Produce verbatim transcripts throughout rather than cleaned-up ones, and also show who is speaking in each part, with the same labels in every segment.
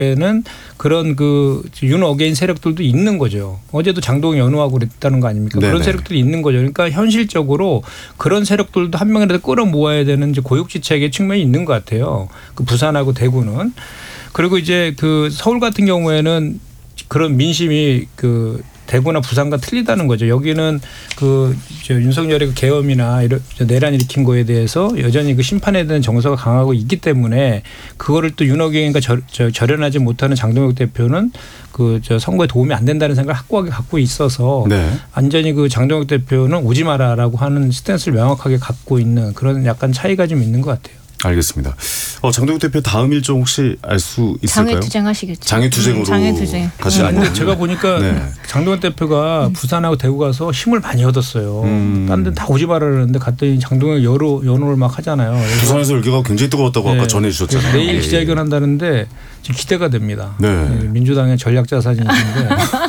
Speaker 1: 에는 그런 그 윤 어게인 세력들도 있는 거죠. 어제도 장동영 연호하고 그랬다는 거 아닙니까? 네네. 그런 세력들이 있는 거죠. 그러니까 현실적으로 그런 세력들도 한 명이라도 끌어모아야 되는 이제 고육지책의 측면이 있는 것 같아요. 그 부산하고 대구는. 그리고 이제 그 서울 같은 경우에는 그런 민심이 그 대구나 부산과 틀리다는 거죠. 여기는 그 윤석열의 그 계엄이나 이런 내란 일으킨 거에 대해서 여전히 그 심판에 대한 정서가 강하고 있기 때문에 그거를 또 윤호경인가 절연하지 못하는 장동혁 대표는 그 저 선거에 도움이 안 된다는 생각을 확고하게 갖고 있어서 네. 완전히 그 장동혁 대표는 오지 마라라고 하는 스탠스를 명확하게 갖고 있는 그런 약간 차이가 좀 있는 것 같아요.
Speaker 2: 알겠습니다. 어, 장동혁 대표 다음 일정 혹시 알 수 있을까요?
Speaker 3: 장외투쟁 하시겠죠.
Speaker 2: 장외투쟁으로. 음,
Speaker 3: 장외투쟁.
Speaker 2: 같이
Speaker 1: 음. 근데 제가 보니까 네. 장동혁 대표가 음. 부산하고 대구 가서 힘을 많이 얻었어요. 음. 딴 데는 다 오지 말라는데 갔더니 장동혁 여로 연호를 막 하잖아요.
Speaker 2: 부산에서 열기가 굉장히 뜨거웠다고 네. 아까 전해 주셨잖아요.
Speaker 1: 내일 기자회견 한다는데 지금 기대가 됩니다.
Speaker 2: 네.
Speaker 1: 민주당의 전략 자산이신데.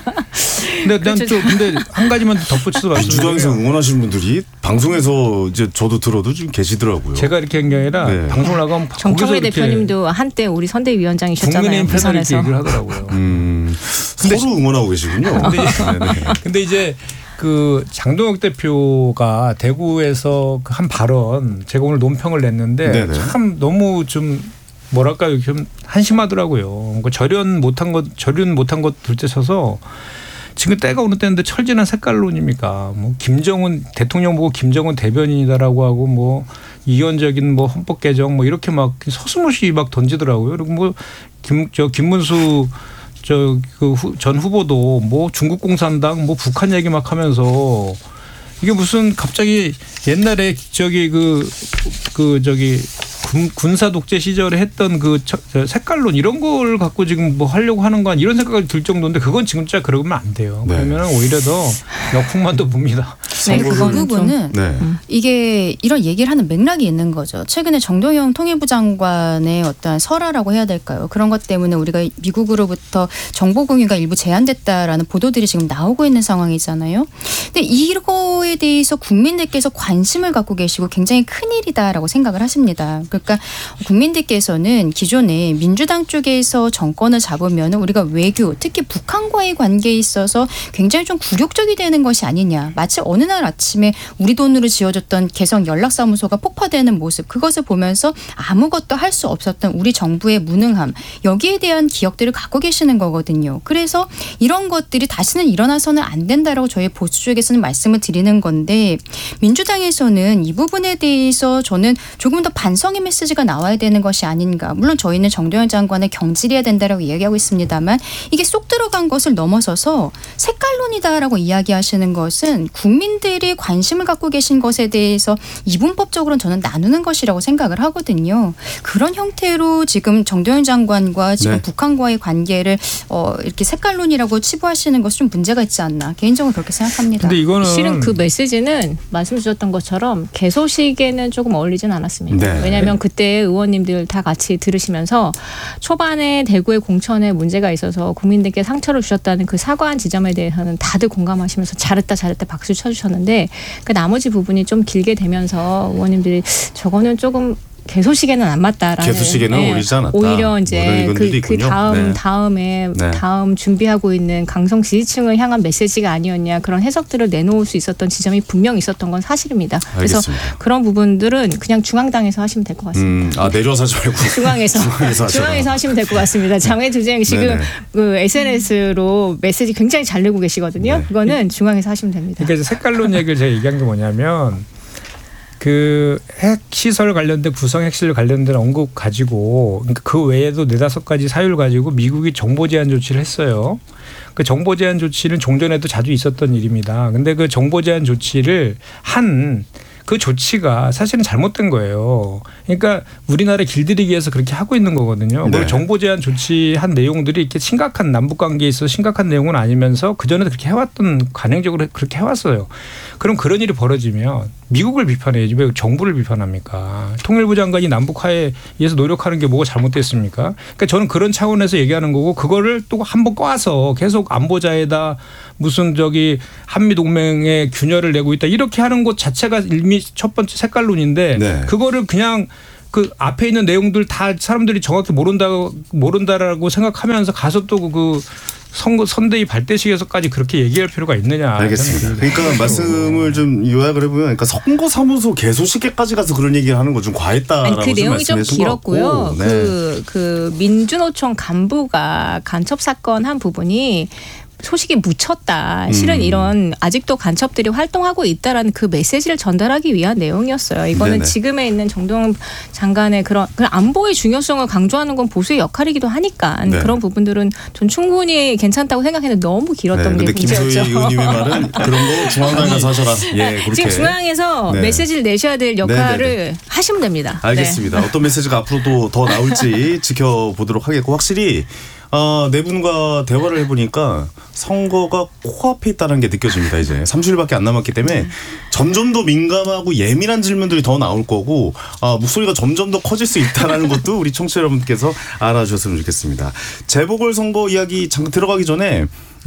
Speaker 1: 근데 난 또 근데 한 가지만 덧붙여서 말씀드리면
Speaker 2: 민주당에서 응원하시는 분들이 방송에서 이제 저도 들어도 좀 계시더라고요.
Speaker 1: 제가 이렇게 한 게 아니라 네. 방송을 나가면
Speaker 3: 정청래 대표님도 한때 우리 선대위원장이셨잖아요.
Speaker 1: 국민의힘 패널 이렇게 얘기를 하더라고요.
Speaker 2: 음, 근데 서로 응원하고 계시군요.
Speaker 1: 근데, 근데 이제 그 장동혁 대표가 대구에서 한 발언 제가 오늘 논평을 냈는데 네네. 참 너무 좀 뭐랄까요 좀 한심하더라고요. 그 절연 못한 것 절연 못한 것 둘째 쳐서. 지금 때가 어느 때인데 철진한 색깔론입니까? 뭐 김정은 대통령 보고 김정은 대변인이다라고 하고 뭐 이원적인 뭐 헌법 개정 뭐 이렇게 막 서슴없이 막 던지더라고요. 그리고 뭐 김 저 김문수 저 그 전 후보도 뭐 중국 공산당 뭐 북한 얘기 막 하면서 이게 무슨 갑자기 옛날에 저기 그 그 저기 군, 군사 독재 시절에 했던 그 색깔론 이런 걸 갖고 지금 뭐 하려고 하는 건 이런 생각이 들 정도인데 그건 지금 진짜 그러면 안 돼요. 네. 그러면 오히려 더 역풍만 더 붑니다.
Speaker 4: 네, 그 부분은 네. 이게 이런 얘기를 하는 맥락이 있는 거죠. 최근에 정동영 통일부 장관의 어떤 설화라고 해야 될까요? 그런 것 때문에 우리가 미국으로부터 정보 공유가 일부 제한됐다라는 보도들이 지금 나오고 있는 상황이잖아요. 근데 이거에 대해서 국민들께서 관심을 갖고 계시고 굉장히 큰일이다라고 생각을 하십니다. 그러니까 국민들께서는 기존에 민주당 쪽에서 정권을 잡으면 우리가 외교 특히 북한과의 관계에 있어서 굉장히 좀 굴욕적이 되는 것이 아니냐. 마치 어느 날 아침에 우리 돈으로 지어졌던 개성 연락사무소가 폭파되는 모습 그것을 보면서 아무것도 할 수 없었던 우리 정부의 무능함 여기에 대한 기억들을 갖고 계시는 거거든요. 그래서 이런 것들이 다시는 일어나서는 안 된다라고 저희 보수 쪽에서는 말씀을 드리는 건데 민주당에서는 이 부분에 대해서 저는 조금 더 반성의 메시지가 나와야 되는 것이 아닌가. 물론 저희는 정동영 장관을 경질해야 된다라고 이야기하고 있습니다만 이게 쏙 들어간 것을 넘어서서 색깔론이다라고 이야기하시는 것은 국민들이 관심을 갖고 계신 것에 대해서 이분법적으로는 저는 나누는 것이라고 생각을 하거든요. 그런 형태로 지금 정동영 장관과 지금 네. 북한과의 관계를 어, 이렇게 색깔론이라고 치부하시는 것은 좀 문제가 있지 않나. 개인적으로 그렇게 생각합니다.
Speaker 1: 근데 이거는
Speaker 3: 실은 그 메시지는 말씀 주셨던 것처럼 개소식에는 조금 어울리진 않았습니다. 네. 왜냐하면 그때 의원님들 다 같이 들으시면서 초반에 대구의 공천에 문제가 있어서 국민들께 상처를 주셨다는 그 사과한 지점에 대해서는 다들 공감하시면서 잘했다 잘했다 박수 쳐주셨는데 그 나머지 부분이 좀 길게 되면서 의원님들이 저거는 조금 개소식에는 안 맞다라는.
Speaker 2: 개소식에는
Speaker 3: 네.
Speaker 2: 어울리지 않았다.
Speaker 3: 오히려 이제 그, 그 다음
Speaker 2: 네.
Speaker 3: 다음에
Speaker 2: 네.
Speaker 3: 다음 준비하고 있는 강성 지지층을 향한 메시지가 아니었냐 그런 해석들을 내놓을 수 있었던 지점이 분명 있었던 건 사실입니다. 그래서
Speaker 2: 알겠습니다.
Speaker 3: 그런 부분들은 그냥 중앙당에서 하시면 될 것 같습니다.
Speaker 2: 음, 아 내려서 하지 말고
Speaker 3: 중앙에서 중앙에서, 중앙에서 하시면 될 것 같습니다. 장외투쟁 지금 그 에스엔에스로 메시지 굉장히 잘 내고 계시거든요.
Speaker 2: 네.
Speaker 3: 그거는 중앙에서 하시면 됩니다.
Speaker 1: 그러니까 색깔론 얘기를 제가 얘기한 게 뭐냐면. 그 핵시설 관련된 구성 핵시설 관련된 언급 가지고 그러니까 그 외에도 네다섯 가지 사유를 가지고 미국이 정보 제한 조치를 했어요. 그 정보 제한 조치는 종전에도 자주 있었던 일입니다. 근데 그 정보 제한 조치를 한 그 조치가 사실은 잘못된 거예요. 그러니까 우리나라 길들이기 위해서 그렇게 하고 있는 거거든요. 네. 정보 제한 조치한 내용들이 이렇게 심각한 남북 관계에 있어서 심각한 내용은 아니면서 그전에 그렇게 해왔던 관행적으로 그렇게 해왔어요. 그럼 그런 일이 벌어지면 미국을 비판해야지 왜 정부를 비판합니까? 통일부 장관이 남북화에 위해서 노력하는 게 뭐가 잘못됐습니까? 그러니까 저는 그런 차원에서 얘기하는 거고 그거를 또 한번 꽈서 계속 안보자에다 무슨 저기 한미동맹에 균열을 내고 있다 이렇게 하는 것 자체가 이미 첫 번째 색깔론인데 네. 그거를 그냥 그 앞에 있는 내용들 다 사람들이 정확히 모른다 모른다라고 생각하면서 가서 또 그 선거 선대위 발대식에서까지 그렇게 얘기할 필요가 있느냐.
Speaker 2: 알겠습니다. 그러니까 말씀을 좀 요약을 해보면, 그러니까 선거사무소 개소식에까지 가서 그런 얘기를 하는 건 좀 과했다라고
Speaker 3: 아니, 그 내용이 좀 길었고요.
Speaker 2: 네.
Speaker 3: 그, 그 민주노총 간부가 간첩 사건 한 부분이 소식이 묻혔다. 실은 음. 이런 아직도 간첩들이 활동하고 있다라는 그 메시지를 전달하기 위한 내용이었어요. 이거는 네네. 지금에 있는 정동영 장관의 그런, 그런 안보의 중요성을 강조하는 건 보수의 역할이기도 하니까 네. 그런 부분들은 전 충분히 괜찮다고 생각했는데 너무 길었던 네, 게 문제였죠.
Speaker 2: 김소희 의원님의 말은 그런 거 중앙당에 가서 하셔라. 예, 그렇게.
Speaker 3: 지금 중앙에서 네. 메시지를 내셔야 될 역할을 네네네. 하시면 됩니다.
Speaker 2: 알겠습니다. 네. 어떤 메시지가 앞으로도 더 나올지 지켜보도록 하겠고, 확실히 어, 네 분과 대화를 해보니까 선거가 코앞에 있다는 게 느껴집니다. 이제 삼 주일밖에 안 남았기 때문에 점점 더 민감하고 예민한 질문들이 더 나올 거고, 아, 목소리가 점점 더 커질 수 있다는 것도 우리 청취자 여러분께서 알아주셨으면 좋겠습니다. 재보궐선거 이야기 잠깐 들어가기 전에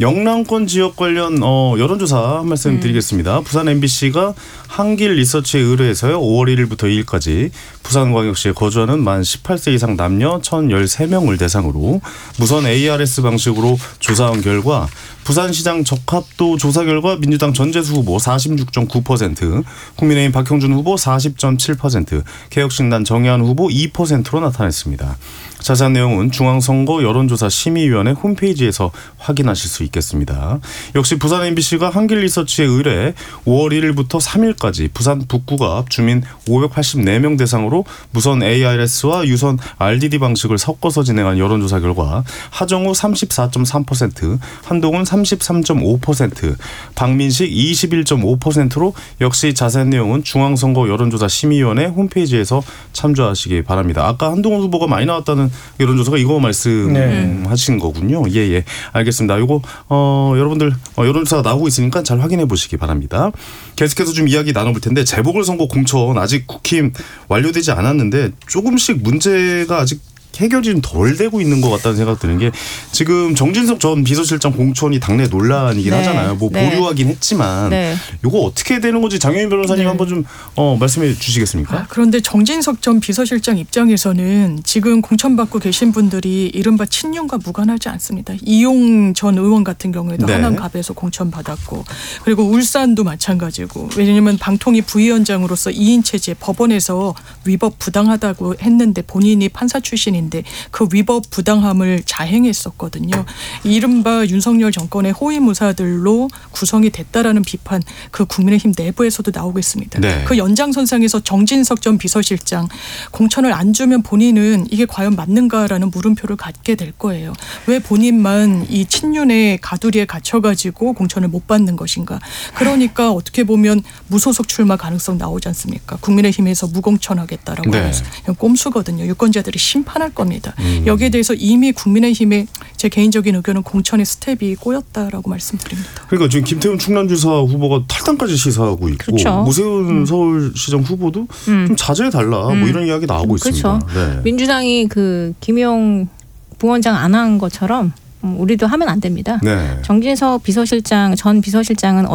Speaker 2: 영남권 지역 관련 어, 여론조사 한 말씀 음. 드리겠습니다. 부산 엠비씨가 한길 리서치에 의뢰해서요. 오월 일일부터 이일까지 부산광역시에 거주하는 만 열여덟 세 이상 남녀 천십삼 명을 대상으로 무선 에이아르에스 방식으로 조사한 결과 부산시장 적합도 조사 결과 민주당 전재수 후보 사십육 점 구 퍼센트, 국민의힘 박형준 후보 사십 점 칠 퍼센트, 개혁신당 정의한 후보 이 퍼센트로 나타났습니다. 자세한 내용은 중앙선거 여론조사 심의위원회 홈페이지에서 확인하실 수 있겠습니다. 역시 부산 엠비씨가 한길 리서치에 의뢰 오월 일일부터 삼일까지 부산 북구갑 주민 오백팔십사 명 대상으로 무선 에이아르에스와 유선 알디디 방식을 섞어서 진행한 여론조사 결과 하정우 삼십사 점 삼 퍼센트, 한동훈 삼십삼 점 오 퍼센트, 박민식 이십일 점 오 퍼센트로 역시 자세한 내용은 중앙선거 여론조사 심의위원회 홈페이지에서 참조하시기 바랍니다. 아까 한동훈 후보가 많이 나왔다는 여론조사가 이거 말씀하신 네. 거군요. 예예, 예. 알겠습니다. 이거 어, 여러분들 어, 여론조사가 나오고 있으니까 잘 확인해 보시기 바랍니다. 계속해서 좀 이야기 나눠볼 텐데, 재보궐선거 공천 아직 국힘 완료되지 않았는데 조금씩 문제가 아직 해결이 좀 덜 되고 있는 것 같다는 생각 드는 게, 지금 정진석 전 비서실장 공천이 당내 논란이긴 네. 하잖아요. 뭐 네. 보류하긴 했지만 네. 이거 어떻게 되는 건지 장혜인 변호사님 네. 한번 좀 어, 말씀해 주시겠습니까?
Speaker 5: 아, 그런데 정진석 전 비서실장 입장에서는 지금 공천받고 계신 분들이 이른바 친윤과 무관하지 않습니다. 이용 전 의원 같은 경우에도 네. 하남갑에서 공천받았고, 그리고 울산도 마찬가지고, 왜냐하면 방통위 부위원장으로서 이인 체제 법원에서 위법 부당하다고 했는데 본인이 판사 출신인 그 위법 부당함을 자행했었거든요. 이른바 윤석열 정권의 호위무사들로 구성이 됐다라는 비판, 그 국민의힘 내부에서도 나오고 있습니다. 네. 그 연장선상에서 정진석 전 비서실장 공천을 안 주면 본인은 이게 과연 맞는가라는 물음표를 갖게 될 거예요. 왜 본인만 이 친윤의 가두리에 갇혀가지고 공천을 못 받는 것인가. 그러니까 어떻게 보면 무소속 출마 가능성 나오지 않습니까? 국민의힘에서 무공천하겠다라고 네. 하면서 꼼수거든요. 유권자들이 심판할 겁니다. 음. 여기에 대해서 이미 국민의힘의 제 개인적인 의견은 공천의 스텝이 꼬였다라고 말씀드립니다.
Speaker 2: 그러니까 지금 김태훈 충남지사 후보가 탈당까지 시사하고 있고,
Speaker 3: 그렇죠.
Speaker 2: 오세훈 음. 서울시장 후보도 음. 좀 자제해달라 음. 뭐 이런 이야기 나오고
Speaker 3: 음,
Speaker 2: 있습니다.
Speaker 3: 그렇죠.
Speaker 2: 네.
Speaker 3: 민주당이 그 김용 부원장 안 한 것처럼 우리도 하면 안 됩니다. 네. 정진석 비서실장 전 비서실장은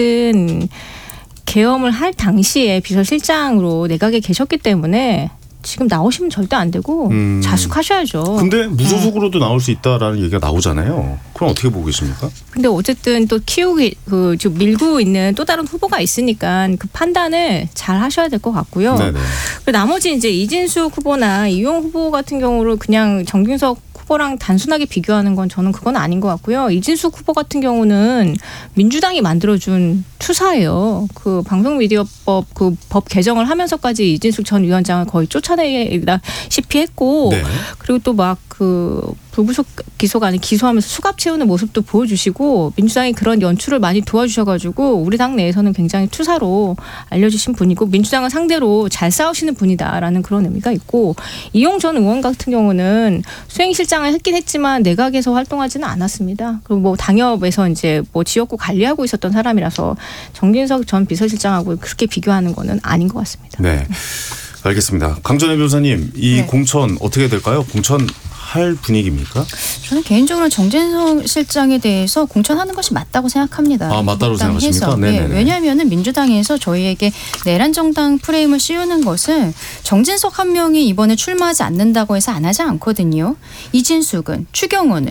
Speaker 3: 어쨌든 계엄을 할 당시에 비서실장으로 내각에 계셨기 때문에 지금 나오시면 절대 안 되고 음. 자숙하셔야죠.
Speaker 2: 근데 무소속으로도 네. 나올 수 있다라는 얘기가 나오잖아요. 그럼 어떻게 보고 계십니까?
Speaker 3: 근데 어쨌든 또 키우기 그 지금 밀고 있는 또 다른 후보가 있으니까 그 판단을 잘 하셔야 될 것 같고요. 네네. 그리고 나머지 이제 이진숙 후보나 이용 후보 같은 경우를 그냥 정진석 후보랑 단순하게 비교하는 건 저는 그건 아닌 것 같고요. 이진숙 후보 같은 경우는 민주당이 만들어준 투사예요. 그 방송미디어법 그 법 개정을 하면서까지 이진숙 전 위원장을 거의 쫓아내다시피 했고, 네. 그리고 또 막 그 불구속 기소가 아닌 기소하면서 수갑 채우는 모습도 보여주시고, 민주당이 그런 연출을 많이 도와주셔가지고 우리 당 내에서는 굉장히 투사로 알려주신 분이고, 민주당을 상대로 잘 싸우시는 분이다라는 그런 의미가 있고, 이용 전 의원 같은 경우는 수행실장을 했긴 했지만 내각에서 활동하지는 않았습니다. 그리고 뭐 당협에서 이제 뭐 지역구 관리하고 있었던 사람이라서 정진석 전 비서실장하고 그렇게 비교하는 거는 아닌 것 같습니다.
Speaker 2: 네, 알겠습니다. 강전혜 변호사님, 이 네. 공천 어떻게 될까요? 공천 할 분위기입니까?
Speaker 4: 저는 개인적으로 정진석 실장에 대해서 공천하는 것이 맞다고 생각합니다.
Speaker 2: 아, 맞다고 생각하십니까?
Speaker 4: 네, 왜냐하면 민주당에서 저희에게 내란 정당 프레임을 씌우는 것은 정진석 한 명이 이번에 출마하지 않는다고 해서 안 하지 않거든요. 이진숙은, 추경호는,